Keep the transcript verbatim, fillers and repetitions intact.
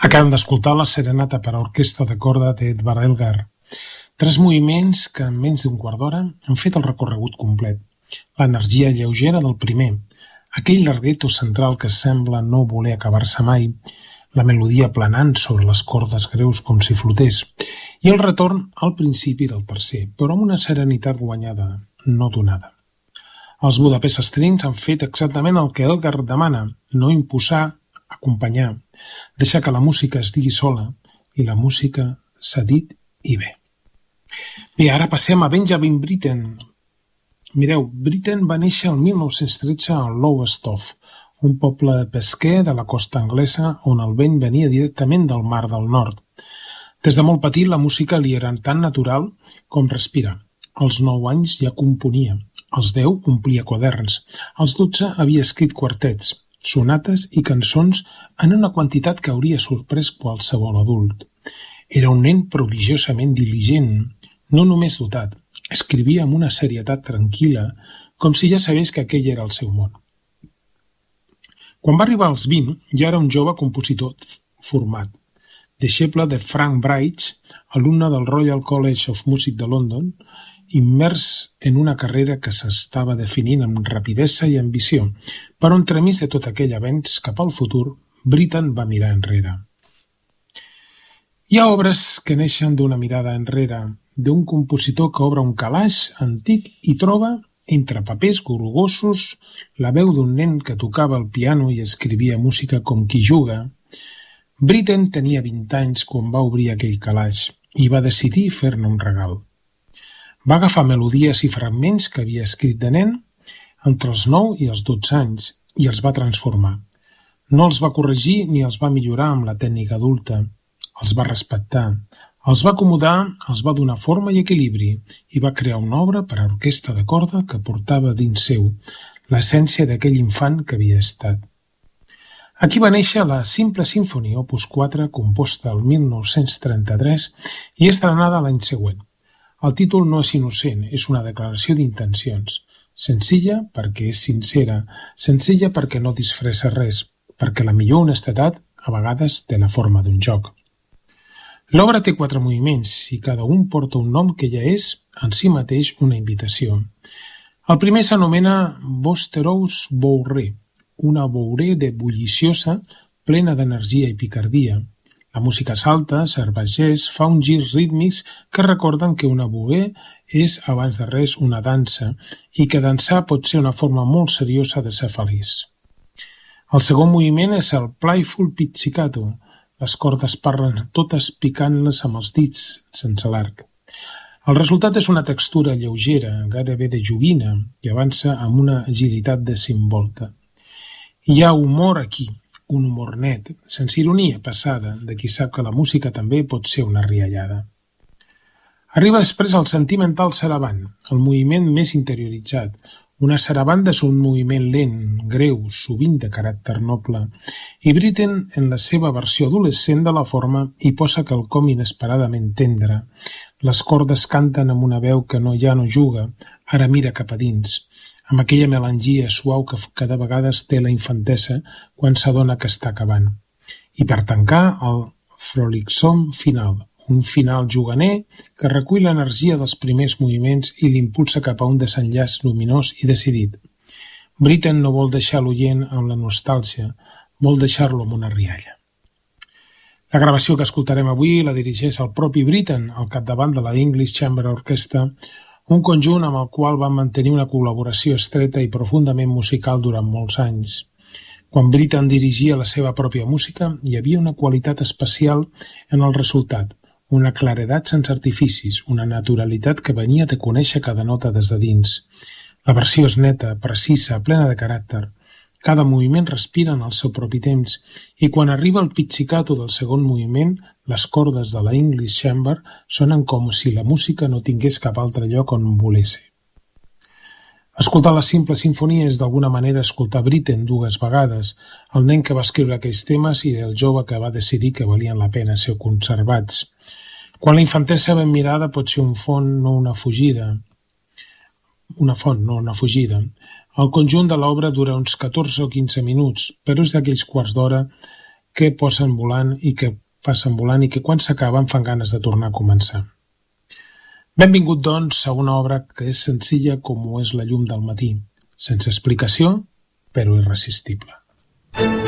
Acabem d'escoltar la serenata per a orquestra de corda d'Edvard Elgar. Tres moviments que en menys d'un quart d'hora han fet el recorregut complet. L'energia lleugera del primer, aquell largueto central que sembla no voler acabar-se mai, la melodia planant sobre les cordes greus com si flotés, i el retorn al principi del tercer, però amb una serenitat guanyada, no donada. Els Budapest Strings han fet exactament el que Elgar demana, no imposar, acompanyar, deixar que la música es digui sola, i la música s'ha dit i bé. Bé, ara passem a Benjamin Britten. Mireu, Britten va néixer el mil nou-cents tretze a Lowestoft, un poble pesquer de la costa anglesa on el vent venia directament del Mar del Nord. Des de molt petit la música li era tan natural com respirar. Als nou anys ja componia, als deu omplia quaderns, als dotze havia escrit quartets, sonates i cançons en una quantitat que hauria sorprès qualsevol adult. Era un nen prodigiosament diligent, no només dotat, escrivia amb una serietat tranquil·la, com si ja sabés que aquell era el seu món. Quan va arribar als vint, ja era un jove compositor format, deixeble de Frank Bright, alumne del Royal College of Music de London, immers en una carrera que s'estava definint amb rapidesa i ambició, però entremig de tot aquell avenç cap al futur, Britten va mirar enrere. Hi ha obres que neixen d'una mirada enrere, d'un compositor que obre un calaix antic i troba, entre papers grogosos, la veu d'un nen que tocava el piano i escrivia música com qui juga. Britten tenia vint anys quan va obrir aquell calaix i va decidir fer-ne un regal. Va agafar melodies i fragments que havia escrit de nen entre els nou i els dotze anys i els va transformar. No els va corregir ni els va millorar amb la tècnica adulta. Els va respectar, els va acomodar, els va donar forma i equilibri i va crear una obra per a orquestra de corda que portava dins seu l'essència d'aquell infant que havia estat. Aquí va néixer la Simple Symphony, opus quatre, composta el mil nou-cents trenta-tres i estrenada l'any següent. El títol no és innocent, és una declaració d'intencions. Senzilla perquè és sincera, senzilla perquè no disfressa res, perquè la millor honestedat a vegades té la forma d'un joc. L'obra té quatre moviments i cada un porta un nom que ja és, en si mateix, una invitació. El primer s'anomena Bosterous Bourrée, una bourrée de bulliciosa, plena d'energia i picardia. La música salta, servagés, fa uns girs rítmics que recorden que una bourrée és, abans de res, una dansa i que dansar pot ser una forma molt seriosa de ser feliç. El segon moviment és el Playful Pizzicato. Les cordes parlen totes picant-les amb els dits, sense l'arc. El resultat és una textura lleugera, gairebé de joguina, i avança amb una agilitat de cimbolta. Hi ha humor aquí, un humor net, sense ironia passada, de qui sap que la música també pot ser una riallada. Arriba després el sentimental saraband, el moviment més interioritzat. Una sarabanda és un moviment lent, greu, sovint de caràcter noble, i Britten, en la seva versió adolescent de la forma, hi posa quelcom inesperadament tendre. Les cordes canten amb una veu que no ja no juga, ara mira cap a dins, amb aquella melangia suau que cada vegada té la infantesa quan s'adona que està acabant. I per tancar, el frolicsome final, un final juganer que recull l'energia dels primers moviments i l'impulsa cap a un desenllaç luminós i decidit. Britten no vol deixar l'oient amb la nostàlgia, vol deixar-lo amb una rialla. La gravació que escoltarem avui la dirigeix el propi Britten, al capdavant de la English Chamber Orchestra, un conjunt amb el qual van mantenir una col·laboració estreta i profundament musical durant molts anys. Quan Britten dirigia la seva pròpia música, hi havia una qualitat especial en el resultat, una claredat sense artificis, una naturalitat que venia de conèixer cada nota des de dins. La versió és neta, precisa, plena de caràcter. Cada moviment respira en el seu propi temps i quan arriba el pizzicato del segon moviment, les cordes de la English Chamber sonen com si la música no tingués cap altre lloc on voler ser. Escoltar la Simple Sinfonia és d'alguna manera escoltar Britten dues vegades, el nen que va escriure aquells temes i el jove que va decidir que valien la pena ser conservats. Quan la infantesa ben mirada pot ser un font, no una fugida. Una font, no una fugida. El conjunt de l'obra dura uns catorze o quinze minuts, però és d'aquells quarts d'hora que posen volant i que passen volant i que quan s'acaben fan ganes de tornar a començar. Benvingut, doncs, a una obra que és senzilla com ho és la llum del matí, sense explicació, però irresistible.